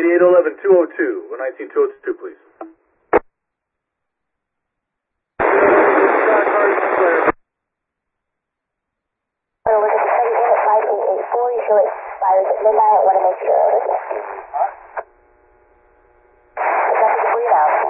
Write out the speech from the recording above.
8811-202, 19202, please. You show it expires at midnight. I want to make sure. It's 3 now.